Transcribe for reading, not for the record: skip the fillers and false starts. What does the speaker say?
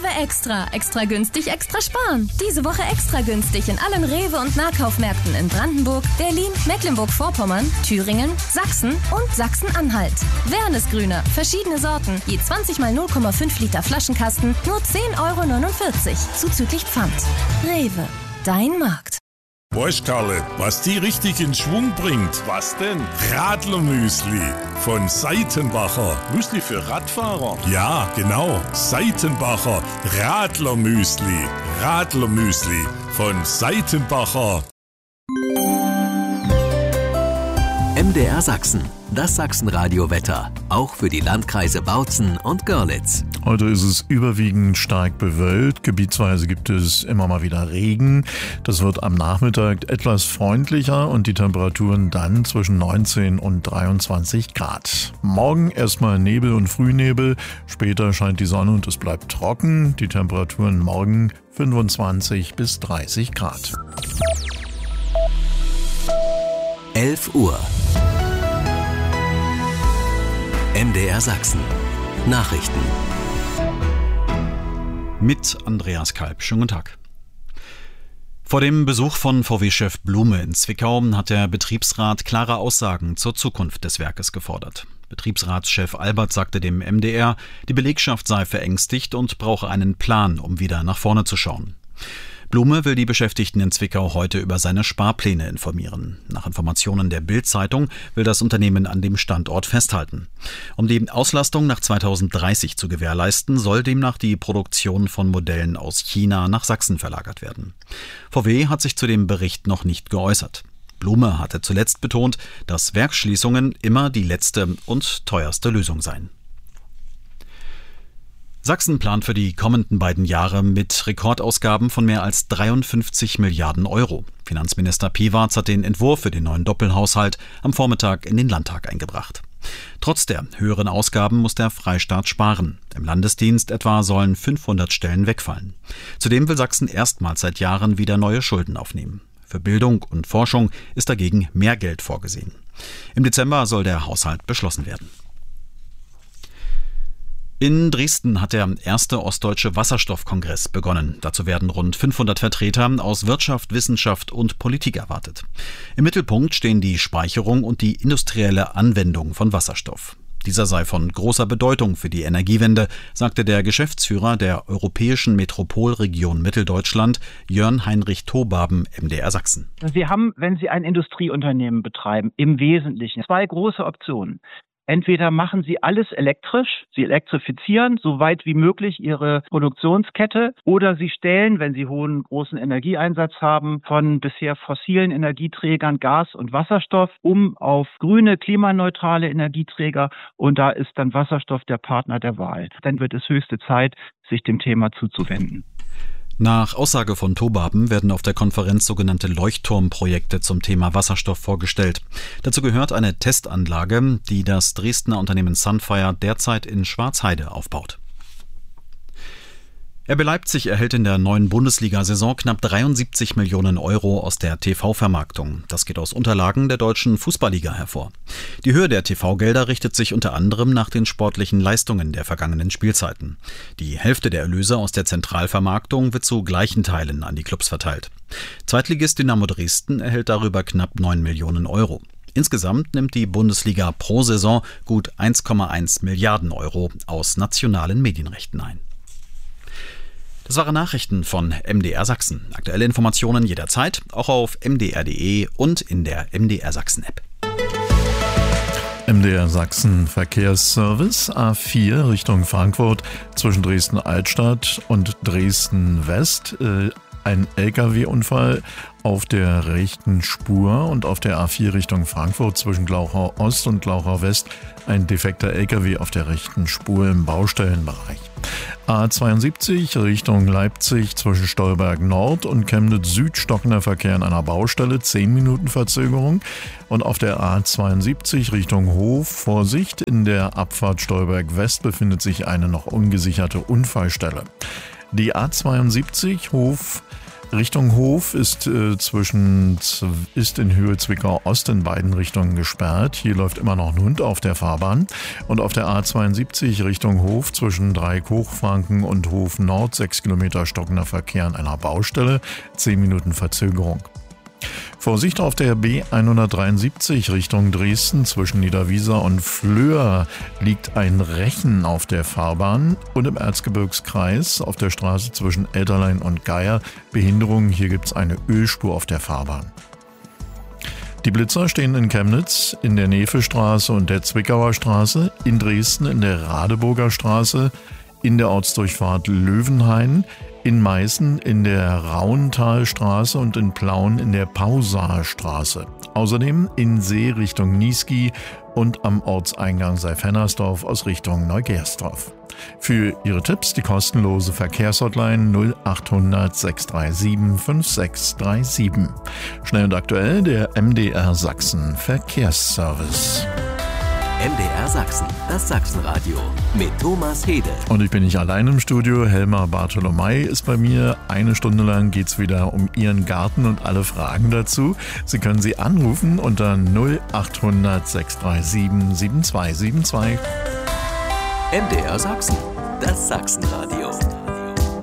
Extra. Extra günstig, extra sparen. Diese Woche extra günstig in allen Rewe- und Nahkaufmärkten in Brandenburg, Berlin, Mecklenburg-Vorpommern, Thüringen, Sachsen und Sachsen-Anhalt. Wernesgrüner, verschiedene Sorten, je 20 mal 0,5 Liter Flaschenkasten, nur 10,49 €, zuzüglich Pfand. Rewe, dein Markt. Weißt Karle, was die richtig in Schwung bringt? Was denn? Radlermüsli von Seitenbacher. Müsli für Radfahrer? Ja, genau. Seitenbacher Radlermüsli. Radlermüsli von Seitenbacher. MDR Sachsen, das Sachsenradio-Wetter, auch für die Landkreise Bautzen und Görlitz. Heute ist es überwiegend stark bewölkt, gebietsweise gibt es immer mal wieder Regen. Das wird am Nachmittag etwas freundlicher und die Temperaturen dann zwischen 19 und 23 Grad. Morgen erstmal Nebel und Frühnebel, später scheint die Sonne und es bleibt trocken. Die Temperaturen morgen 25 bis 30 Grad. 11 Uhr. MDR Sachsen. Nachrichten. Mit Andreas Kalb. Schönen guten Tag. Vor dem Besuch von VW-Chef Blume in Zwickau hat der Betriebsrat klare Aussagen zur Zukunft des Werkes gefordert. Betriebsratschef Albert sagte dem MDR, die Belegschaft sei verängstigt und brauche einen Plan, um wieder nach vorne zu schauen. Blume will die Beschäftigten in Zwickau heute über seine Sparpläne informieren. Nach Informationen der Bild-Zeitung will das Unternehmen an dem Standort festhalten. Um die Auslastung nach 2030 zu gewährleisten, soll demnach die Produktion von Modellen aus China nach Sachsen verlagert werden. VW hat sich zu dem Bericht noch nicht geäußert. Blume hatte zuletzt betont, dass Werksschließungen immer die letzte und teuerste Lösung seien. Sachsen plant für die kommenden beiden Jahre mit Rekordausgaben von mehr als 53 Milliarden Euro. Finanzminister Piwarz hat den Entwurf für den neuen Doppelhaushalt am Vormittag in den Landtag eingebracht. Trotz der höheren Ausgaben muss der Freistaat sparen. Im Landesdienst etwa sollen 500 Stellen wegfallen. Zudem will Sachsen erstmals seit Jahren wieder neue Schulden aufnehmen. Für Bildung und Forschung ist dagegen mehr Geld vorgesehen. Im Dezember soll der Haushalt beschlossen werden. In Dresden hat der erste Ostdeutsche Wasserstoffkongress begonnen. Dazu werden rund 500 Vertreter aus Wirtschaft, Wissenschaft und Politik erwartet. Im Mittelpunkt stehen die Speicherung und die industrielle Anwendung von Wasserstoff. Dieser sei von großer Bedeutung für die Energiewende, sagte der Geschäftsführer der Europäischen Metropolregion Mitteldeutschland, Jörn Heinrich Thobaben, MDR Sachsen. Sie haben, wenn Sie ein Industrieunternehmen betreiben, im Wesentlichen zwei große Optionen. Entweder machen Sie alles elektrisch, Sie elektrifizieren so weit wie möglich Ihre Produktionskette, oder Sie stellen, wenn Sie hohen großen Energieeinsatz haben, von bisher fossilen Energieträgern Gas und Wasserstoff auf grüne, klimaneutrale Energieträger, und da ist dann Wasserstoff der Partner der Wahl. Dann wird es höchste Zeit, sich dem Thema zuzuwenden. Nach Aussage von Thobaben werden auf der Konferenz sogenannte Leuchtturmprojekte zum Thema Wasserstoff vorgestellt. Dazu gehört eine Testanlage, die das Dresdner Unternehmen Sunfire derzeit in Schwarzheide aufbaut. RB Leipzig erhält in der neuen Bundesliga-Saison knapp 73 Millionen Euro aus der TV-Vermarktung. Das geht aus Unterlagen der deutschen Fußballliga hervor. Die Höhe der TV-Gelder richtet sich unter anderem nach den sportlichen Leistungen der vergangenen Spielzeiten. Die Hälfte der Erlöse aus der Zentralvermarktung wird zu gleichen Teilen an die Clubs verteilt. Zweitligist Dynamo Dresden erhält darüber knapp 9 Millionen Euro. Insgesamt nimmt die Bundesliga pro Saison gut 1,1 Milliarden Euro aus nationalen Medienrechten ein. Das waren Nachrichten von MDR Sachsen. Aktuelle Informationen jederzeit, auch auf mdr.de und in der MDR Sachsen-App. MDR Sachsen Verkehrsservice A4 Richtung Frankfurt zwischen Dresden-Altstadt und Dresden-West. Ein LKW-Unfall auf der rechten Spur und auf der A4 Richtung Frankfurt zwischen Glauchau Ost und Glauchau West ein defekter LKW auf der rechten Spur im Baustellenbereich. A72 Richtung Leipzig zwischen Stolberg Nord und Chemnitz Süd stockender Verkehr an einer Baustelle, 10 Minuten Verzögerung. Und auf der A72 Richtung Hof, Vorsicht, in der Abfahrt Stolberg West befindet sich eine noch ungesicherte Unfallstelle. Die A72 Hof Richtung Hof ist in Höhe Zwickau Ost in beiden Richtungen gesperrt. Hier läuft immer noch ein Hund auf der Fahrbahn. Und auf der A72 Richtung Hof zwischen Dreieck-Hochfranken und Hof Nord 6 Kilometer stockender Verkehr an einer Baustelle, 10 Minuten Verzögerung. Vorsicht auf der B173 Richtung Dresden zwischen Niederwieser und Flöhr liegt ein Rechen auf der Fahrbahn und im Erzgebirgskreis auf der Straße zwischen Elterlein und Geier Behinderungen. Hier gibt es eine Ölspur auf der Fahrbahn. Die Blitzer stehen in Chemnitz in der Nevestraße und der Zwickauer Straße, in Dresden in der Radeburger Straße, in der Ortsdurchfahrt Löwenhain, in Meißen in der Rauentalstraße und in Plauen in der Pausaarstraße. Außerdem in See Richtung Niesky und am Ortseingang Seif-Hennersdorf aus Richtung Neugersdorf. Für Ihre Tipps die kostenlose Verkehrshotline 0800 637 5637. Schnell und aktuell der MDR Sachsen Verkehrsservice. MDR Sachsen, das Sachsenradio mit Thomas Hede. Und ich bin nicht allein im Studio. Helma Bartolomei ist bei mir. Eine Stunde lang geht es wieder um Ihren Garten und alle Fragen dazu. Sie können sie anrufen unter 0800 637 7272. MDR Sachsen, das Sachsenradio.